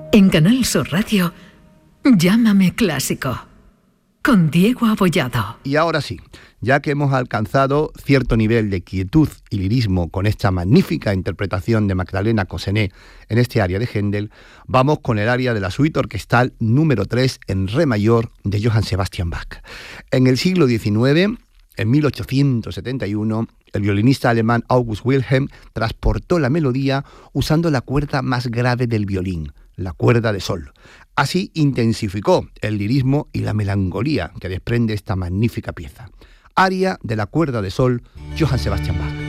En Canal Sur Radio, Llámame Clásico, con Diego Abollado. Y ahora sí, ya que hemos alcanzado cierto nivel de quietud y lirismo con esta magnífica interpretación de Magdalena Cossenet en este aria de Händel, vamos con el aria de la suite orquestal número 3 en re mayor de Johann Sebastian Bach. En el siglo XIX, en 1871, el violinista alemán August Wilhelm transportó la melodía usando la cuerda más grave del violín, la cuerda de sol. Así intensificó el lirismo y la melancolía que desprende esta magnífica pieza. Aria de la cuerda de sol, Johann Sebastian Bach.